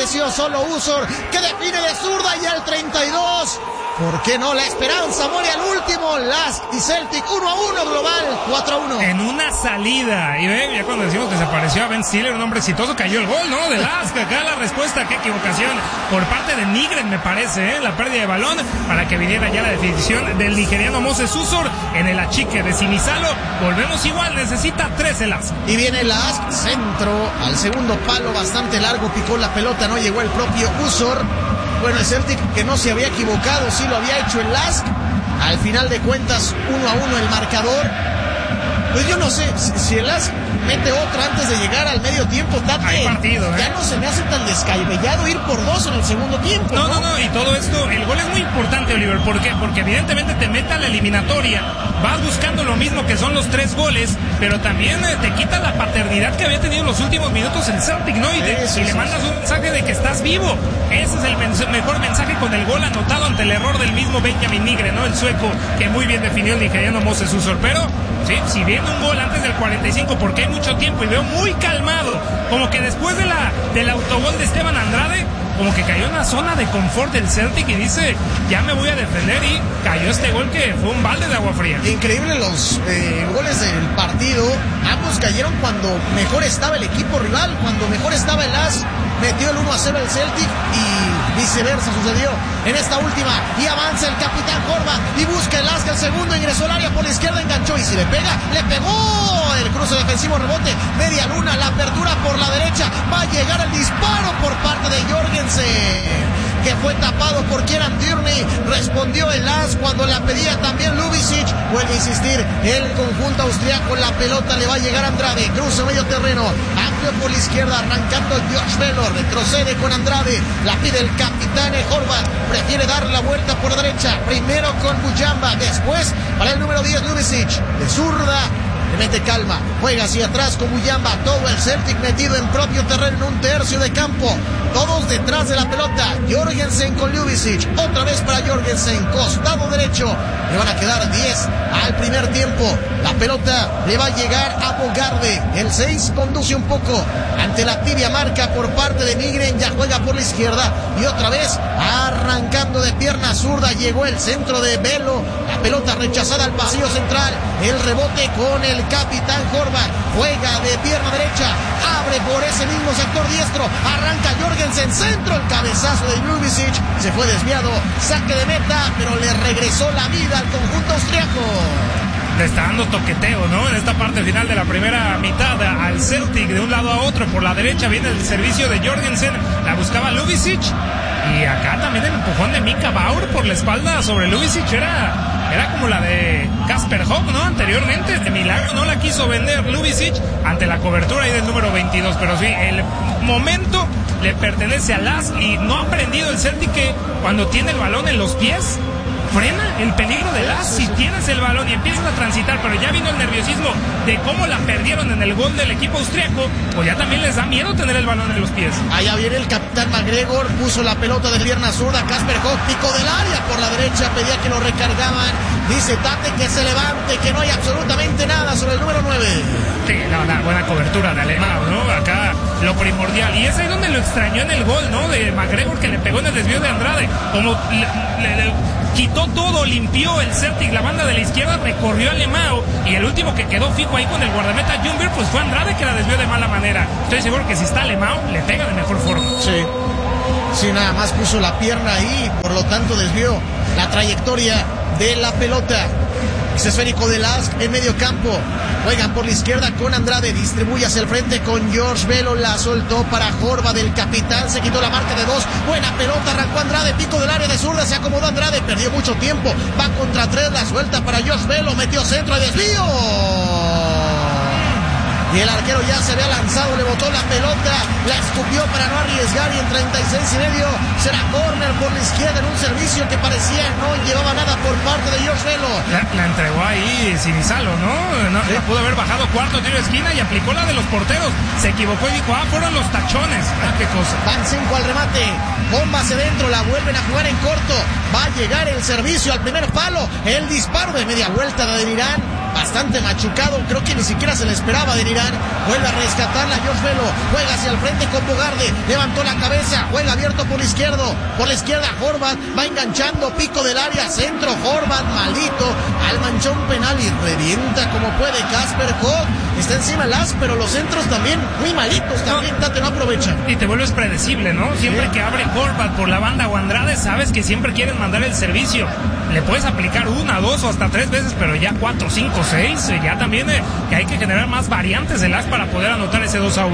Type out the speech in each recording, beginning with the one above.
apareció solo Usor, que define de zurda, y al 32. ¿Por qué no? La esperanza muere al último. Lask y Celtic 1-1, global 4-1. En una salida. Y ve, ya cuando decimos que se pareció a Ben Stiller, un hombre exitoso, cayó el gol, ¿no? De Lask. Acá la respuesta, qué equivocación por parte de Nygren, me parece, la pérdida de balón para que viniera ya la definición del nigeriano Moses Usor en el achique de Sinisalo. Volvemos igual, necesita 13 Lask. Y viene Lask, centro al segundo palo, bastante largo, picó la pelota, no llegó el propio Usor. Bueno, el Celtic, que no se había equivocado, sí lo había hecho el Lask. Al final de cuentas, 1-1 el marcador. Pues yo no sé, si el Lask mete otro antes de llegar al medio tiempo, hay partido, ya no se me hace tan descabellado ir por 2 en el segundo tiempo. No, y todo esto, el gol es muy importante, Oliver. ¿Por qué? Porque evidentemente te mete a la eliminatoria, vas buscando lo mismo que son los 3 goles, pero también te quita la paternidad que había tenido en los últimos minutos el Celtic, ¿no? Y le mandas un mensaje de que estás vivo. Ese es el mejor mensaje con el gol anotado ante el error del mismo Benjamin Nygren, ¿no? El sueco, que muy bien definió el nigeriano Moses Usor. Pero, sí, si viene un gol antes del 45, porque hay mucho tiempo y veo muy calmado, como que después del autogol de Esteban Andrade, como que cayó en una zona de confort del Celtic y dice, ya me voy a defender, y cayó este gol que fue un balde de agua fría. Increíble los goles del partido. Ambos cayeron cuando mejor estaba el equipo rival, cuando mejor estaba el Lask. Metió el 1-0 el Celtic y viceversa sucedió en esta última. Y avanza el capitán Horvath y busca el Lask, el segundo, ingresó al área por la izquierda, enganchó, y si le pega, le pegó. El cruce defensivo, rebote, media luna, la apertura por la derecha, va a llegar el disparo por parte de Jorgensen, que fue tapado por Kieran Tierney. Respondió el Lask cuando la pedía también Ljubicic. Vuelve a insistir el conjunto austriaco, la pelota le va a llegar a Andrade, cruza medio terreno, amplio por la izquierda, arrancando Josh Velo, retrocede con Andrade, la pide el capitán Horvath, prefiere dar la vuelta por la derecha, primero con Mujamba, después para el número 10 Ljubicic, de zurda. Le mete calma, juega hacia atrás con Mujamba, todo el Celtic metido en propio terreno en un tercio de campo, todos detrás de la pelota. Jorgensen con Ljubicic, otra vez para Jorgensen, costado derecho, le van a quedar 10 al primer tiempo. La pelota le va a llegar a Bogarde, el 6 conduce un poco ante la tibia marca por parte de Nygren, ya juega por la izquierda y otra vez arrancando de pierna zurda, llegó el centro de Velo, la pelota rechazada al pasillo central, el rebote con el capitán Horvath, juega de pierna derecha, abre por ese mismo sector diestro, arranca Jorgensen, centro, el cabezazo de Ljubicic, se fue desviado, saque de meta, pero le regresó la vida al conjunto austriaco. Le está dando toqueteo, ¿no? En esta parte final de la primera mitad al Celtic, de un lado a otro. Por la derecha viene el servicio de Jorgensen, la buscaba Ljubicic, y acá también el empujón de Mika Bauer por la espalda sobre Ljubicic era como la de Kasper Hock, ¿no? Anteriormente, de milagro no la quiso vender Ljubicic ante la cobertura ahí del número 22, pero sí, el momento le pertenece a Lask, y no ha aprendido el Celtic que cuando tiene el balón en los pies, frena el peligro de Lask. Si tienes el balón y empiezas a transitar, pero ya vino el nerviosismo de cómo la perdieron en el gol del equipo austriaco, pues ya también les da miedo tener el balón en los pies. Allá viene el capitán McGregor, puso la pelota de pierna zurda, Kasper Hock, pico del área por la derecha, pedía que lo recargaban, dice Tate que se levante, que no hay absolutamente nada sobre el número 9. Sí, no, buena cobertura de Alemán, ¿no? Acá lo primordial, y es ahí donde lo extrañó en el gol, ¿no? De McGregor, que le pegó en el desvío de Andrade, como le quitó todo, limpió el Celtic la banda de la izquierda, recorrió a Lemao, y el último que quedó fijo ahí con el guardameta Ljungberg, pues fue Andrade, que la desvió de mala manera. Estoy seguro que si está Lemao, le pega de mejor forma. Sí, nada más puso la pierna ahí, por lo tanto desvió la trayectoria de la pelota. Es esférico de Lask en medio campo, juegan por la izquierda con Andrade, distribuye hacia el frente con George Velo, la soltó para Horvath, del capitán, se quitó la marca de 2, buena pelota, arrancó Andrade, pico del área de zurda, se acomodó Andrade, perdió mucho tiempo, va contra 3, la suelta para George Velo, metió centro, desvío, y el arquero ya se había lanzado, le botó la pelota, la escupió para no arriesgar, y en 36.5 será córner por la izquierda en un servicio que parecía no llevaba nada por parte de George Velo. La entregó ahí Sinisalo, ¿no? Sí. Pudo haber bajado cuarto tiro de esquina y aplicó la de los porteros. Se equivocó y dijo, fueron los tachones. Qué cosa. Van 5 al remate, bomba hacia dentro, la vuelven a jugar en corto, va a llegar el servicio al primer palo, el disparo de media vuelta de Irán. bastante machucado, creo que ni siquiera se le esperaba del Irán. Vuelve a rescatarla Josh Velo, juega hacia el frente con Bogarde, levantó la cabeza, juega abierto por la izquierda Horvat, va enganchando, pico del área, centro, Horvat, malito, al manchón penal y revienta como puede Casper Hogg. Está encima Las, pero los centros también muy malitos, también Tate no aprovecha. Y te vuelves predecible, ¿no? Siempre que abre Horvat por la banda o Andrade, sabes que siempre quieren mandar el servicio. Le puedes aplicar 1, 2 o hasta 3 veces, pero ya 4, 5, 6, ya también que hay que generar más variantes de Las para poder anotar ese 2-1.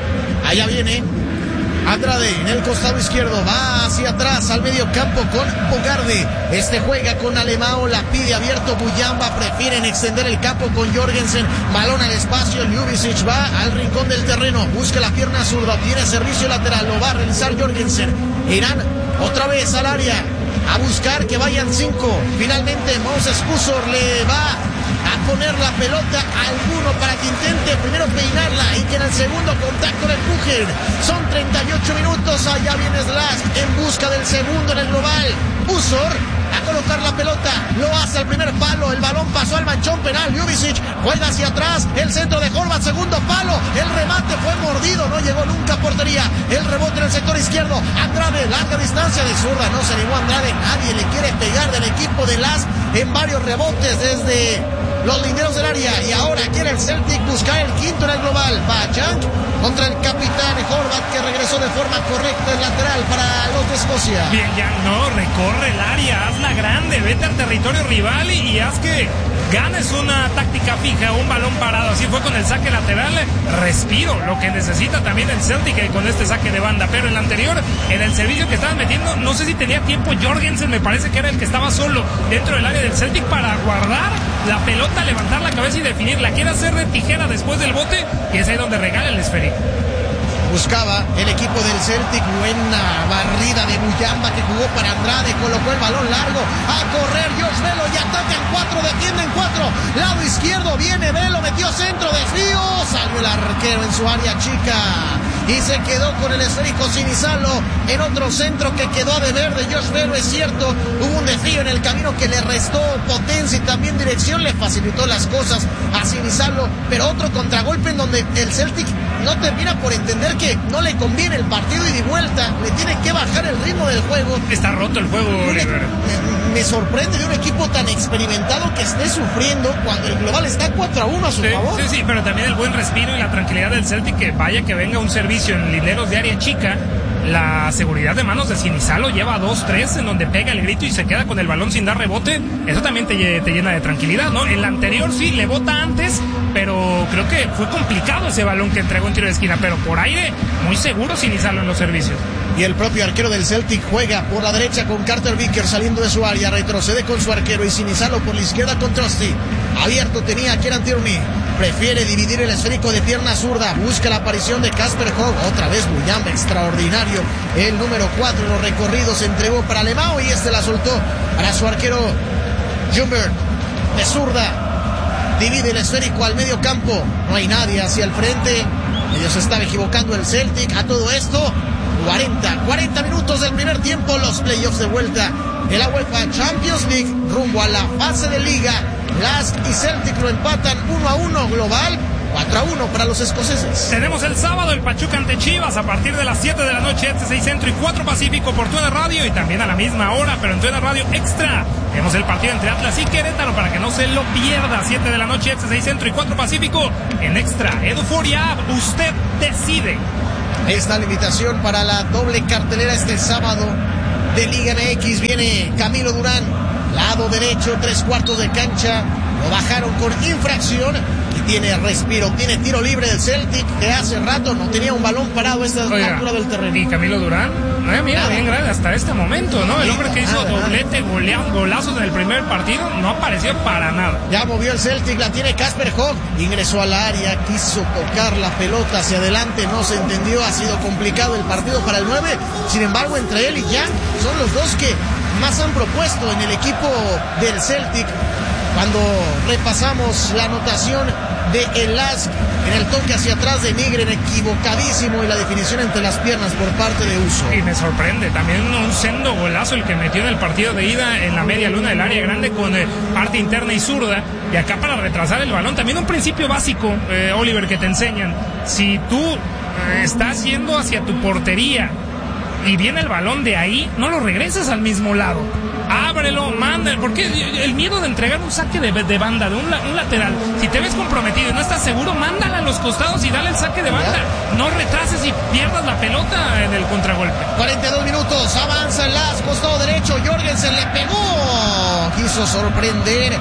Allá viene Andrade en el costado izquierdo, va hacia atrás al medio campo con Bogarde. Juega con Alemão, la pide abierto Buyamba, prefieren extender el campo con Jorgensen, balón al espacio, Ljubicic va al rincón del terreno, busca la pierna zurda, tiene servicio lateral, lo va a realizar Jorgensen. Irán otra vez al área, a buscar que vayan 5. Finalmente Moses Usor le va a poner la pelota a alguno para que intente primero peinarla y que en el segundo contacto le empujen. Son 38 minutos, allá viene Slash en busca del segundo en el global. Usor a colocar la pelota, lo hace al primer palo, el balón pasó al manchón penal, Ljubicic juega hacia atrás, el centro de Horvat, segundo palo, el remate fue mordido, no llegó nunca a portería, el rebote en el sector izquierdo, Andrade, larga distancia de zurda, no se animó Andrade, nadie le quiere pegar del equipo de Las en varios rebotes desde los linderos del área, y ahora quiere el Celtic buscar el quinto en el global. Bajang contra el capitán Horvat, que regresó de forma correcta el lateral para los de Escocia. Bien, ya no, recorre el área, hazla grande, vete al territorio rival y haz que ganes una táctica fija, un balón parado. Así fue con el saque lateral, respiro, lo que necesita también el Celtic con este saque de banda. Pero en el anterior, en el servicio que estaban metiendo, no sé si tenía tiempo Jorgensen, me parece que era el que estaba solo dentro del área del Celtic para guardar la pelota, levantar la cabeza y definirla. Quiere hacer de tijera después del bote y es ahí donde regala el esférico. Buscaba el equipo del Celtic, buena barrida de Buyamba que jugó para Andrade, colocó el balón largo, a correr Josh Velo y atacan 4, defienden 4, lado izquierdo viene Velo, metió centro, desvío, salió el arquero en su área chica y se quedó con el esférico Sinisalo en otro centro que quedó a deber de Josh Velo. Es cierto, hubo un desvío en el camino que le restó potencia y también dirección, le facilitó las cosas a Sinisalo, pero otro contragolpe en donde el Celtic no termina por entender que no le conviene el partido y de vuelta, le tiene que bajar el ritmo del juego. Está roto el juego, Oliver. Me sorprende de un equipo tan experimentado que esté sufriendo cuando el global está 4-1 a su favor. Sí, pero también el buen respiro y la tranquilidad del Celtic, que vaya que venga un servicio en linderos de área chica. La seguridad de manos de Sinisalo lleva 2-3 en donde pega el grito y se queda con el balón sin dar rebote. Eso también te llena de tranquilidad, ¿no? En la anterior sí, le bota antes, pero creo que fue complicado ese balón que entregó en tiro de esquina, pero por aire, muy seguro Sinisalo en los servicios. Y el propio arquero del Celtic juega por la derecha con Carter Vickers saliendo de su área, retrocede con su arquero y Sinisalo por la izquierda con Trusty. Abierto tenía a Kieran Tierney, prefiere dividir el esférico de pierna zurda, busca la aparición de Casper Hogg, otra vez Buyamba, extraordinario, el número 4 en los recorridos, entregó para Alemão y la soltó para su arquero Jumbert, de zurda, divide el esférico al medio campo, no hay nadie hacia el frente, ellos se están equivocando el Celtic. A todo esto 40 minutos del primer tiempo, los playoffs de vuelta de la UEFA Champions League rumbo a la fase de liga. Las y Celtic lo empatan 1-1 global, 4-1 para los escoceses. Tenemos el sábado el Pachuca ante Chivas a partir de las 7 de la noche, 6 Centro y 4 Pacífico por TUDN Radio, y también a la misma hora, pero en TUDN Radio Extra. Tenemos el partido entre Atlas y Querétaro para que no se lo pierda, 7 de la noche, 6 Centro y 4 Pacífico en Extra. Eduforia App, usted decide. Ahí está la invitación para la doble cartelera este sábado de Liga MX. Viene Camilo Durán, lado derecho, 3/4 de cancha. Lo bajaron con infracción y tiene respiro, tiene tiro libre del Celtic, que hace rato no tenía un balón parado a esta altura del terreno. Y Camilo Durán, mira, bien grande hasta este momento, ¿no? El hombre que hizo doblete, golazos en el primer partido, no apareció para nada. Ya movió el Celtic, la tiene Casper Hogg, ingresó al área, quiso tocar la pelota hacia adelante, no se entendió, ha sido complicado el partido para el 9, sin embargo entre él y Jan son los dos que más han propuesto en el equipo del Celtic. Cuando repasamos la anotación de el Lask en el toque hacia atrás de Nygren, equivocadísimo, y la definición entre las piernas por parte de Uso. Y me sorprende, también un sendo golazo el que metió en el partido de ida en la media luna del área grande con parte interna y zurda, y acá para retrasar el balón, también un principio básico, Oliver, que te enseñan. Si tú estás yendo hacia tu portería y viene el balón de ahí, no lo regreses al mismo lado. Ábrelo, manda, porque el miedo de entregar un saque de banda, de un lateral, si te ves comprometido y no estás seguro, mándala a los costados y dale el saque de banda. No retrases y pierdas la pelota en el contragolpe. 42 minutos, avanza el Lask, costado derecho, Jorgensen le pegó, quiso sorprender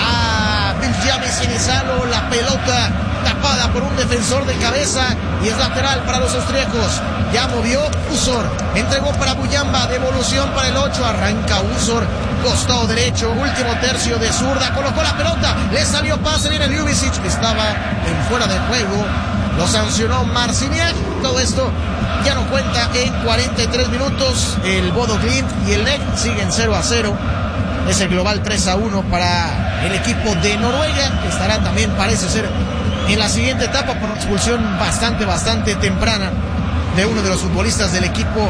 a Benjamin Sinisalo, la pelota tapada por un defensor de cabeza y es lateral para los austríacos. Ya movió Usor, entregó para Buyamba, devolución para el 8, arranca Usor, costado derecho, último tercio de zurda, colocó la pelota, le salió pase, viene Ljubicic, que estaba en fuera de juego, lo sancionó Marciniak. Todo esto ya no cuenta en 43 minutos. El Bodo Glimt y el NEC siguen 0-0. Es el global 3-1 para el equipo de Noruega, que estará también, parece ser, en la siguiente etapa por una expulsión bastante temprana de uno de los futbolistas del equipo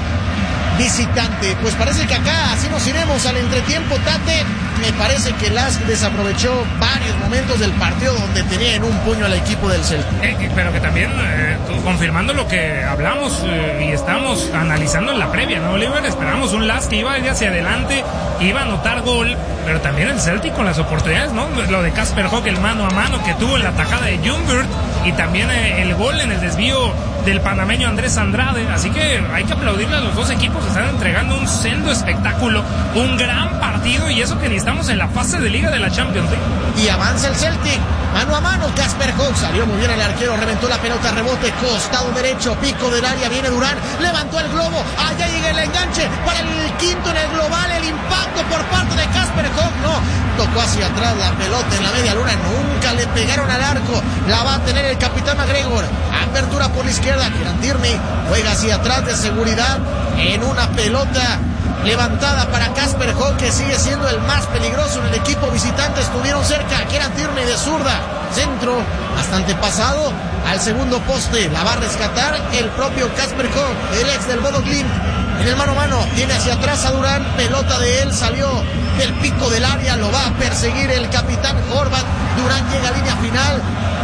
visitante. Pues parece que acá así nos iremos al entretiempo, Tate. Me parece que Lask desaprovechó varios momentos del partido donde tenía en un puño al equipo del Celtic. Pero que también, confirmando lo que hablamos y estamos analizando en la previa, ¿no, Oliver? Esperamos un Lask que iba a ir hacia adelante, iba a anotar gol, pero también el Celtic con las oportunidades, ¿no? Lo de Kasper Hock, el mano a mano que tuvo en la tajada de Ljungberg, y también el gol en el desvío del panameño Andrés Andrade. Así que hay que aplaudirle a los dos equipos, están entregando un sendo espectáculo, un gran partido, y eso que ni estamos en la fase de liga de la Champions League. Y avanza el Celtic, mano a mano, Kasper Hock, salió muy bien el arquero, reventó la pelota, rebote, costado derecho, pico del área, viene Durán, levantó el globo, allá llega el enganche, para el quinto en el global, el impacto por parte de Kasper Hock, no, tocó hacia atrás la pelota en la media luna, nunca le pegaron al arco, la va a tener el capitán McGregor, apertura por la izquierda, Kieran Tierney juega hacia atrás de seguridad, en una pelota levantada para Kasper Hock, que sigue siendo el más peligroso en el equipo visitante. Estuvieron cerca, Kieran Tierney de zurda, centro bastante pasado al segundo poste, la va a rescatar el propio Kasper Hock, el ex del Bodo Glimt. En el mano a mano, tiene hacia atrás a Durán, pelota de él, salió del pico del área, lo va a perseguir el capitán Horvath. Durán llega a línea final,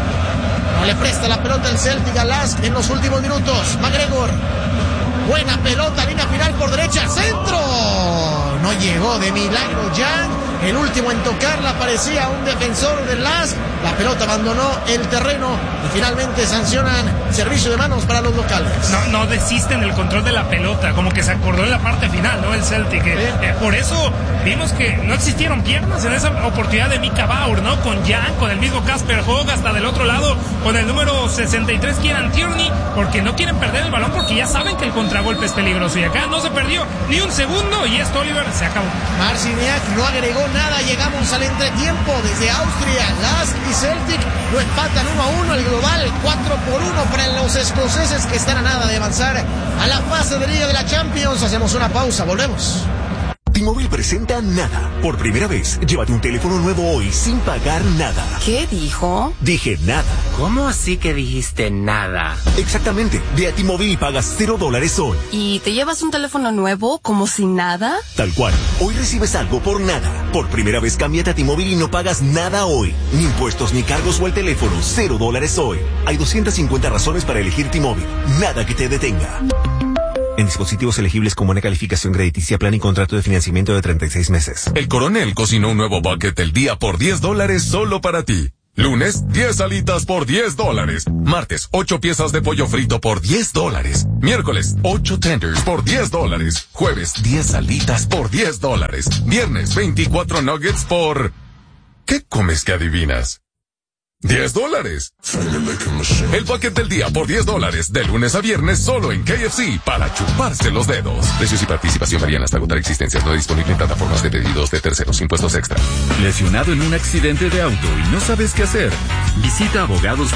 no le presta la pelota el Celtic a Lask en los últimos minutos. McGregor, buena pelota, línea final por derecha, centro, no llegó de milagro Jan. El último en tocarla parecía un defensor del Lask. La pelota abandonó el terreno y finalmente sancionan servicio de manos para los locales. No desisten del control de la pelota, como que se acordó en la parte final, ¿no? El Celtic. Por eso vimos que no existieron piernas en esa oportunidad de Mika Bauer, ¿no? Con Jan, con el mismo Kasper Hock, hasta del otro lado con el número 63 Kieran Tierney, porque no quieren perder el balón, porque ya saben que el contragolpe es peligroso. Y acá no se perdió ni un segundo y esto, Oliver, se acabó. Marciniak no agregó nada, llegamos al entretiempo desde Austria. Lask y Celtic lo empatan 1-1, el global 4-1 para los escoceses, que están a nada de avanzar a la fase de Liga de la Champions. Hacemos una pausa, volvemos. T-Mobile presenta Nada. Por primera vez, llévate un teléfono nuevo hoy sin pagar nada. ¿Qué dijo? Dije nada. ¿Cómo así que dijiste nada? Exactamente. Ve a T-Mobile y pagas $0 hoy. ¿Y te llevas un teléfono nuevo como sin nada? Tal cual. Hoy recibes algo por nada. Por primera vez, cámbiate a T-Mobile y no pagas nada hoy. Ni impuestos ni cargos o el teléfono. $0 hoy. Hay 250 razones para elegir T-Mobile. Nada que te detenga. En dispositivos elegibles con buena calificación crediticia, plan y contrato de financiamiento de 36 meses. El Coronel cocinó un nuevo bucket del día por $10 solo para ti. Lunes, 10 alitas por $10. Martes, 8 piezas de pollo frito por $10. Miércoles, 8 tenders por $10. Jueves, 10 alitas por $10. Viernes, 24 nuggets por... ¿Qué comes que adivinas? $10. El paquete del día por $10, de lunes a viernes solo en KFC, para chuparse los dedos. Precios y participación varían hasta agotar existencias. No disponible en plataformas de pedidos de terceros. Impuestos extra. ¿Lesionado en un accidente de auto y no sabes qué hacer? Visita Abogados